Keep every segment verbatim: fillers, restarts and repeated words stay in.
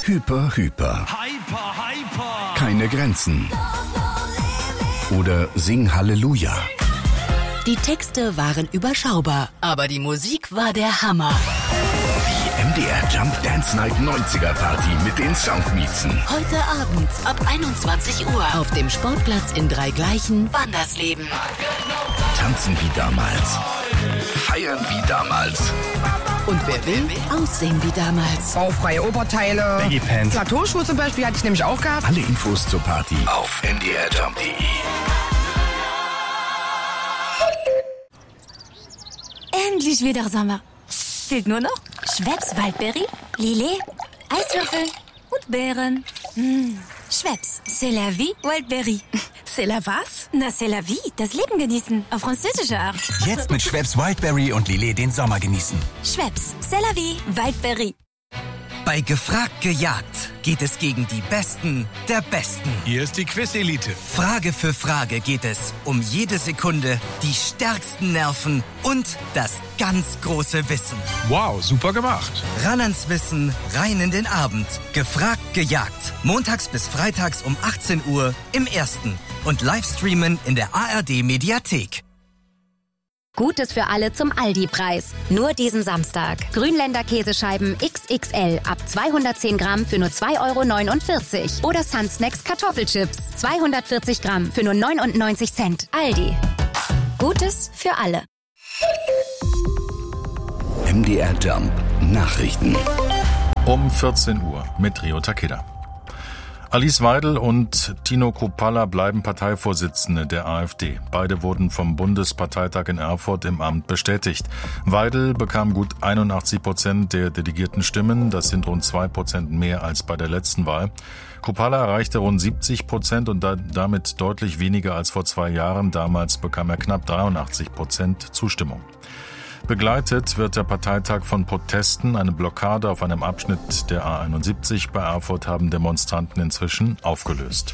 Hyper, Hyper. Hyper, hyper. Keine Grenzen. Oder Sing Halleluja. Die Texte waren überschaubar, aber die Musik war der Hammer. Die M D R Jump Dance Night neunziger Party mit den Soundmiezen. Heute Abend ab einundzwanzig Uhr auf dem Sportplatz in Dreigleichen, Wandersleben. Tanzen wie damals. Feiern wie damals. Und wer will, aussehen wie damals. Baufreie Oberteile. Baggy Pants. Plateauschuhe zum Beispiel hatte ich nämlich auch gehabt. Alle Infos zur Party auf m d r jump punkt d e. Endlich wieder Sommer. Fehlt nur noch Schweppes Waldbeere, Lillet, Eiswürfel und Beeren. Mmh. Schweppes, c'est la vie, Waldbeere. C'est la was? Na, c'est la vie, das Leben genießen, auf französische Art. Jetzt mit Schweppes Wildberry und Lillet den Sommer genießen. Schweppes, c'est la vie, Waldbeere. Bei Gefragt gejagt geht es gegen die Besten der Besten. Hier ist die Quiz-Elite. Frage für Frage geht es um jede Sekunde, die stärksten Nerven und das ganz große Wissen. Wow, super gemacht. Ran ans Wissen, rein in den Abend. Gefragt gejagt. Montags bis freitags um achtzehn Uhr im Ersten. Und Livestreamen in der A R D-Mediathek. Gutes für alle zum Aldi-Preis. Nur diesen Samstag. Grünländer Käsescheiben X X L ab zweihundertzehn Gramm für nur zwei Euro neunundvierzig. Oder Sunsnacks Kartoffelchips zweihundertvierzig Gramm für nur neunundneunzig Cent. Aldi. Gutes für alle. M D R Jump Nachrichten. Um vierzehn Uhr mit Rio Takeda. Alice Weidel und Tino Kruppalla bleiben Parteivorsitzende der AfD. Beide wurden vom Bundesparteitag in Erfurt im Amt bestätigt. Weidel bekam gut einundachtzig Prozent der delegierten Stimmen. Das sind rund zwei Prozent mehr als bei der letzten Wahl. Kruppalla erreichte rund siebzig Prozent und damit deutlich weniger als vor zwei Jahren. Damals bekam er knapp dreiundachtzig Prozent Zustimmung. Begleitet wird der Parteitag von Protesten. Eine Blockade auf einem Abschnitt der A einundsiebzig bei Erfurt haben Demonstranten inzwischen aufgelöst.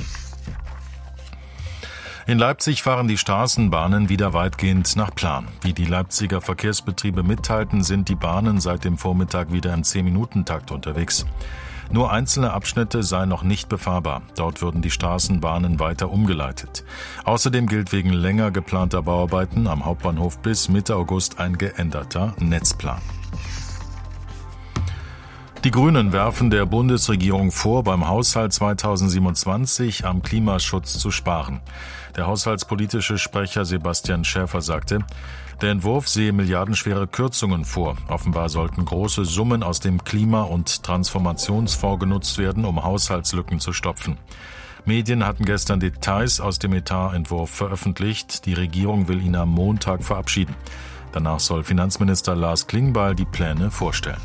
In Leipzig fahren die Straßenbahnen wieder weitgehend nach Plan. Wie die Leipziger Verkehrsbetriebe mitteilten, sind die Bahnen seit dem Vormittag wieder im zehn-Minuten-Takt unterwegs. Nur einzelne Abschnitte seien noch nicht befahrbar. Dort würden die Straßenbahnen weiter umgeleitet. Außerdem gilt wegen länger geplanter Bauarbeiten am Hauptbahnhof bis Mitte August ein geänderter Netzplan. Die Grünen werfen der Bundesregierung vor, beim Haushalt zweitausendsiebenundzwanzig am Klimaschutz zu sparen. Der haushaltspolitische Sprecher Sebastian Schäfer sagte, der Entwurf sehe milliardenschwere Kürzungen vor. Offenbar sollten große Summen aus dem Klima- und Transformationsfonds genutzt werden, um Haushaltslücken zu stopfen. Medien hatten gestern Details aus dem Etatentwurf veröffentlicht. Die Regierung will ihn am Montag verabschieden. Danach soll Finanzminister Lars Klingbeil die Pläne vorstellen.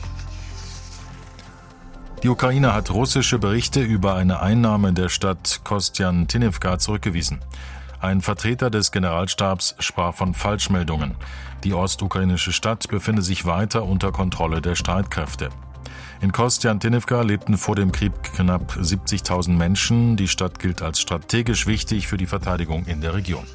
Die Ukraine hat russische Berichte über eine Einnahme der Stadt Kostjantinivka zurückgewiesen. Ein Vertreter des Generalstabs sprach von Falschmeldungen. Die ostukrainische Stadt befinde sich weiter unter Kontrolle der Streitkräfte. In Kostjantinivka lebten vor dem Krieg knapp siebzigtausend Menschen. Die Stadt gilt als strategisch wichtig für die Verteidigung in der Region.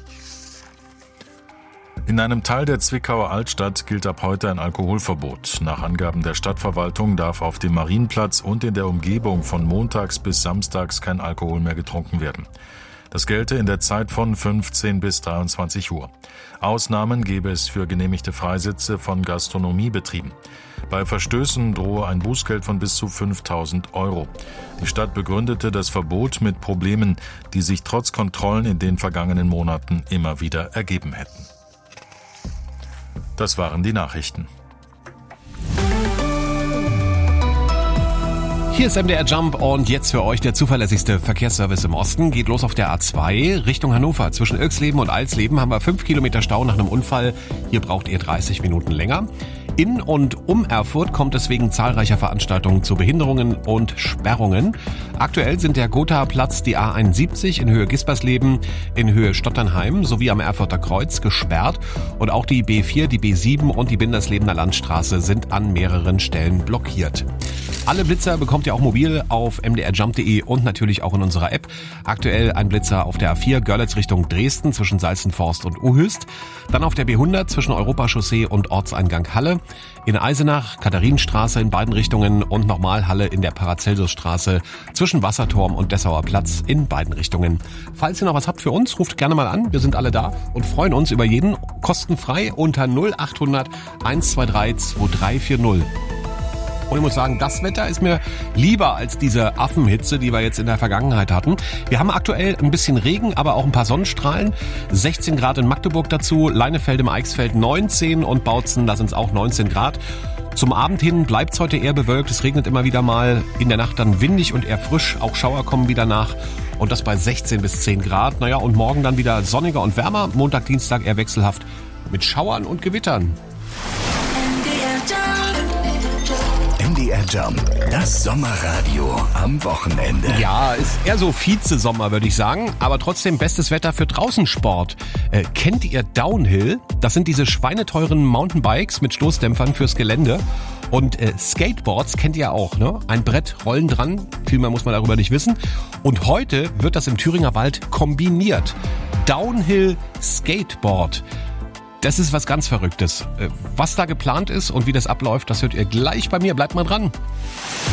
In einem Teil der Zwickauer Altstadt gilt ab heute ein Alkoholverbot. Nach Angaben der Stadtverwaltung darf auf dem Marienplatz und in der Umgebung von montags bis samstags kein Alkohol mehr getrunken werden. Das gelte in der Zeit von fünfzehn bis dreiundzwanzig Uhr. Ausnahmen gäbe es für genehmigte Freisitze von Gastronomiebetrieben. Bei Verstößen drohe ein Bußgeld von bis zu fünftausend Euro. Die Stadt begründete das Verbot mit Problemen, die sich trotz Kontrollen in den vergangenen Monaten immer wieder ergeben hätten. Das waren die Nachrichten. Hier ist M D R Jump und jetzt für euch der zuverlässigste Verkehrsservice im Osten. Geht los auf der A zwei Richtung Hannover. Zwischen Ilksleben und Alsleben haben wir fünf Kilometer Stau nach einem Unfall. Hier braucht ihr dreißig Minuten länger. In und um Erfurt kommt es wegen zahlreicher Veranstaltungen zu Behinderungen und Sperrungen. Aktuell sind der Gothaer-Platz, die A einundsiebzig in Höhe Gispersleben, in Höhe Stotternheim sowie am Erfurter Kreuz gesperrt. Und auch die B vier, die B sieben und die Binderslebener Landstraße sind an mehreren Stellen blockiert. Alle Blitzer bekommt ihr ihr auch mobil auf m d r jump punkt d e und natürlich auch in unserer App. Aktuell ein Blitzer auf der A vier, Görlitz Richtung Dresden zwischen Salzenforst und Uhöst. Dann auf der B hundert zwischen Europachaussee und Ortseingang Halle. In Eisenach, Katharinenstraße in beiden Richtungen und nochmal Halle in der Paracelsusstraße zwischen Wasserturm und Dessauer Platz in beiden Richtungen. Falls ihr noch was habt für uns, ruft gerne mal an. Wir sind alle da und freuen uns über jeden. Kostenfrei unter null acht hundert eins zwei drei zwei drei vier null. Und ich muss sagen, das Wetter ist mir lieber als diese Affenhitze, die wir jetzt in der Vergangenheit hatten. Wir haben aktuell ein bisschen Regen, aber auch ein paar Sonnenstrahlen. sechzehn Grad in Magdeburg dazu, Leinefeld im Eichsfeld neunzehn und Bautzen, da sind es auch neunzehn Grad. Zum Abend hin bleibt es heute eher bewölkt, es regnet immer wieder mal. In der Nacht dann windig und eher frisch, auch Schauer kommen wieder nach. Und das bei sechzehn bis zehn Grad. Naja, und morgen dann wieder sonniger und wärmer. Montag, Dienstag eher wechselhaft mit Schauern und Gewittern. M D R Jump, das Sommerradio am Wochenende. Ja, ist eher so Vize-Sommer, würde ich sagen. Aber trotzdem bestes Wetter für Draußensport. Äh, kennt ihr Downhill? Das sind diese schweineteuren Mountainbikes mit Stoßdämpfern fürs Gelände. Und äh, Skateboards kennt ihr auch, ne? Ein Brett, Rollen dran. Viel mehr muss man darüber nicht wissen. Und heute wird das im Thüringer Wald kombiniert. Downhill Skateboard. Das ist was ganz Verrücktes. Was da geplant ist und wie das abläuft, das hört ihr gleich bei mir. Bleibt mal dran.